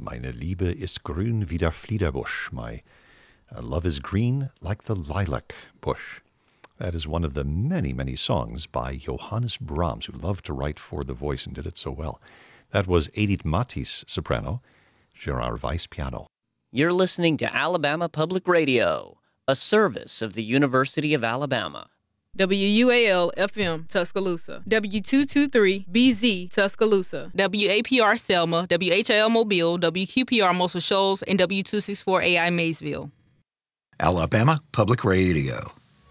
Meine Liebe ist grün wie der Fliederbusch. My love is green like the lilac bush. That is one of the many, many songs by Johannes Brahms, who loved to write for the voice and did it so well. That was Edith Matisse, soprano, Gerard Weiss, piano. You're listening to Alabama Public Radio, a service of the University of Alabama. WUAL-FM, Tuscaloosa. W223-BZ, Tuscaloosa. WAPR Selma, WHIL Mobile, WQPR Muscle Shoals, and W264AI Maysville. Alabama Public Radio.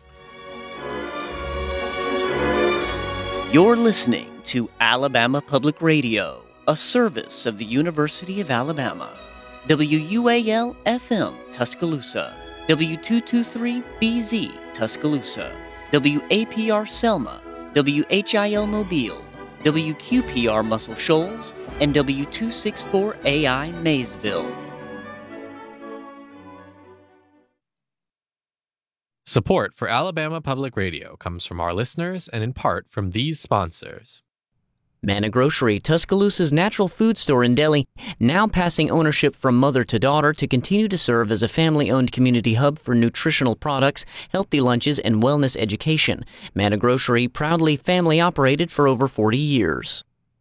You're listening to Alabama Public Radio, a service of the University of Alabama. WUAL-FM, Tuscaloosa. W223-BZ, Tuscaloosa. WAPR Selma, WHIL Mobile, WQPR Muscle Shoals, and W264AI Maysville. Support for Alabama Public Radio comes from our listeners and in part from these sponsors. Manna Grocery, Tuscaloosa's natural food store in Delhi, now passing ownership from mother to daughter to continue to serve as a family-owned community hub for nutritional products, healthy lunches, and wellness education. Manna Grocery, proudly family-operated for over 40 years.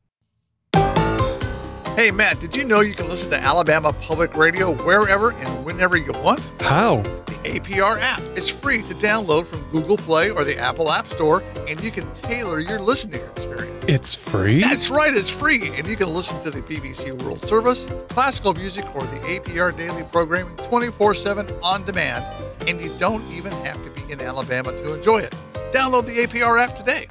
Hey, Matt, did you know you can listen to Alabama Public Radio wherever and whenever you want? How? The APR app. It's free to download from Google Play or the Apple App Store, and you can tailor your listening experience. It's free? That's right, it's free, and you can listen to the BBC World Service, classical music, or the APR daily programming 24/7 on demand, and you don't even have to be in Alabama to enjoy it. Download the APR app today.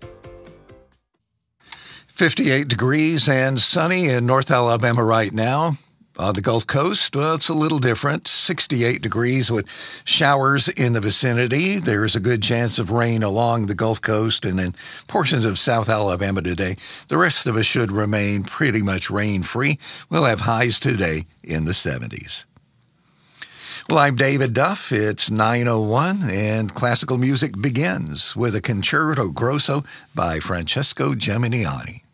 58 degrees and sunny in North Alabama right now. On the Gulf Coast, well, it's a little different. 68 degrees with showers in the vicinity. There's a good chance of rain along the Gulf Coast and in portions of South Alabama today. The rest of us should remain pretty much rain-free. We'll have highs today in the 70s. Well, I'm David Duff. It's 9:01, and classical music begins with a Concerto Grosso by Francesco Geminiani.